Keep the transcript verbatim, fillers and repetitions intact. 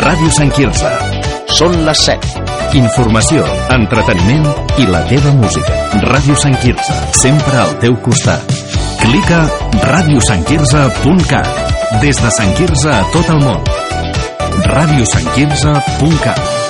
Ràdio Sant Quirze. Són les set. Informació, entreteniment i la teva música. Ràdio Sant Quirze, sempre al teu costat. Clica ràdio sant quirze punt cat. Des de Sant Quirze a tot el món. ràdio sant quirze punt cat.